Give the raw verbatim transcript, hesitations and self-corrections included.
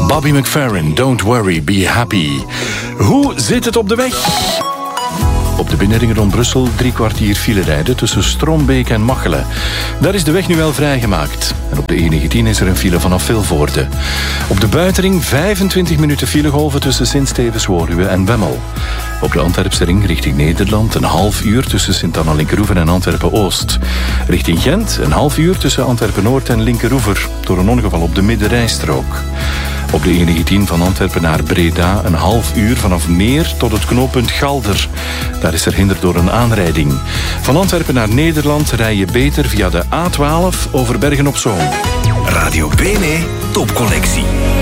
Bobby McFerrin, Don't Worry, Be Happy. Hoe zit het op de weg? Op de binnenring rond Brussel drie kwartier file rijden tussen Strombeek en Machelen. Daar is de weg nu wel vrijgemaakt. En op de E negentien is er een file vanaf Vilvoorde. Op de buitenring vijfentwintig minuten filegolven tussen Sint-Stevens-Woluwe en Bemmel. Op de Antwerpse ring richting Nederland een half uur tussen Sint-Anna-Linkeroever en Antwerpen-Oost. Richting Gent een half uur tussen Antwerpen-Noord en Linkeroever door een ongeval op de middenrijstrook. Op de E negentien van Antwerpen naar Breda een half uur vanaf Meer tot het knooppunt Galder. Daar is er hinder door een aanrijding. Van Antwerpen naar Nederland rij je beter via de A twaalf over Bergen op Zoom. Radio Bene Topcollectie.